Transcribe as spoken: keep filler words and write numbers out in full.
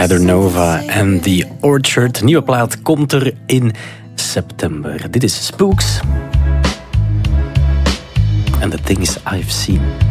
Heather Nova en The Orchard. Nieuwe plaat komt er in september. Dit is Spooks. And the Things I've Seen.